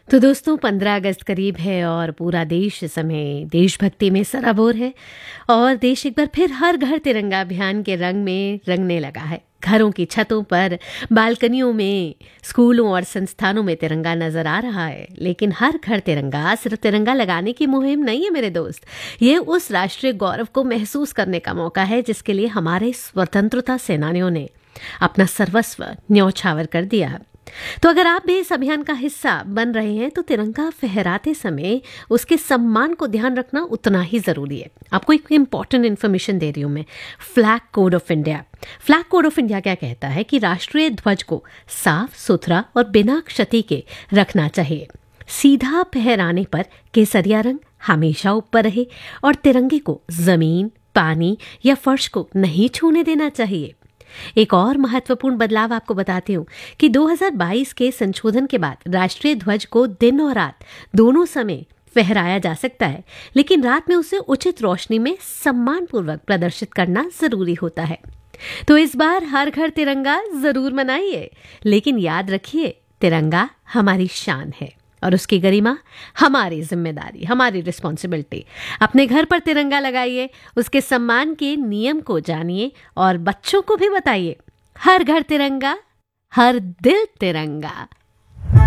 तो दोस्तों 15 अगस्त करीब है और पूरा देश इस समय देशभक्ति में सराबोर है। और देश एक बार फिर हर घर तिरंगा अभियान के रंग में रंगने लगा है। घरों की छतों पर, बालकनियों में, स्कूलों और संस्थानों में तिरंगा नजर आ रहा है। लेकिन हर घर तिरंगा सिर्फ तिरंगा लगाने की मुहिम नहीं है मेरे दोस्त। ये उस राष्ट्रीय गौरव को महसूस करने का मौका है जिसके लिए हमारे स्वतंत्रता सेनानियों ने अपना सर्वस्व न्यौछावर कर दिया। तो अगर आप भी इस अभियान का हिस्सा बन रहे हैं तो तिरंगा फहराते समय उसके सम्मान को ध्यान रखना उतना ही जरूरी है। आपको एक इम्पॉर्टेंट इन्फॉर्मेशन दे रही हूं मैं। फ्लैग कोड ऑफ इंडिया क्या कहता है कि राष्ट्रीय ध्वज को साफ सुथरा और बिना क्षति के रखना चाहिए। सीधा फहराने पर केसरिया रंग हमेशा ऊपर रहे और तिरंगे को जमीन, पानी या फर्श को नहीं छूने देना चाहिए। एक और महत्वपूर्ण बदलाव आपको बताती हूँ कि 2022 के संशोधन के बाद राष्ट्रीय ध्वज को दिन और रात दोनों समय फहराया जा सकता है, लेकिन रात में उसे उचित रोशनी में सम्मानपूर्वक प्रदर्शित करना जरूरी होता है। तो इस बार हर घर तिरंगा जरूर मनाइए, लेकिन याद रखिए तिरंगा हमारी शान है और उसकी गरिमा हमारी जिम्मेदारी, हमारी रिस्पॉन्सिबिलिटी। अपने घर पर तिरंगा लगाइए, उसके सम्मान के नियम को जानिए और बच्चों को भी बताइए। हर घर तिरंगा, हर दिल तिरंगा।